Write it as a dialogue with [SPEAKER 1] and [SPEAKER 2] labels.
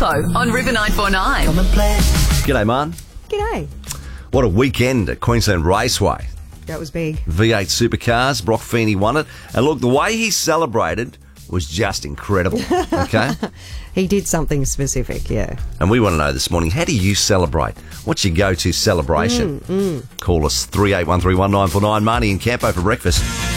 [SPEAKER 1] Campo on River 949.
[SPEAKER 2] G'day, man.
[SPEAKER 3] G'day.
[SPEAKER 2] What a weekend at Queensland Raceway.
[SPEAKER 3] That was big.
[SPEAKER 2] V8 Supercars, Brock Feeney won it. And look, the way he celebrated was just incredible, okay?
[SPEAKER 3] He did something specific, yeah.
[SPEAKER 2] And we want to know this morning, how do you celebrate? What's your go-to celebration? Call us 38131949, Marnie and Campo for breakfast.